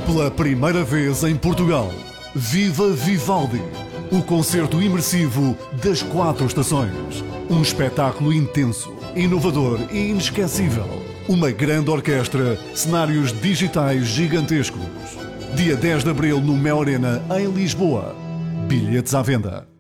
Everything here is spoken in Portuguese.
Pela primeira vez em Portugal, Viva Vivaldi, o concerto imersivo das 4 estações. Um espetáculo intenso, inovador e inesquecível. Uma grande orquestra, cenários digitais gigantescos. Dia 10 de abril no Mel Arena, em Lisboa. Bilhetes à venda.